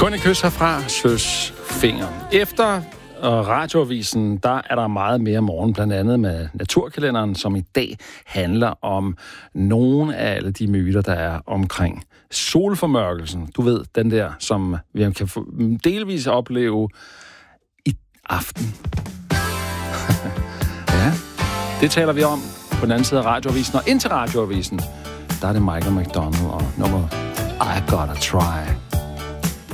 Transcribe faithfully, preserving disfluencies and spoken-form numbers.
Kun et kys herfra, søs finger. Efter og radioavisen, der er der meget mere morgen, blandt andet med Naturkalenderen, som i dag handler om nogle af alle de myter, der er omkring solformørkelsen. Du ved, den der, som vi kan delvis opleve i aften. Ja, det taler vi om på den anden side af radioavisen. Og ind til radioavisen, der er det Michael McDonald og nummer I Gotta Try.